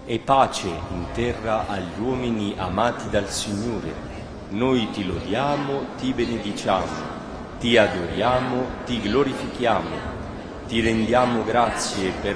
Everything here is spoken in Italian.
e pace in terra agli uomini amati dal Signore. Noi ti lodiamo, ti benediciamo, ti adoriamo, ti glorifichiamo, ti rendiamo grazie per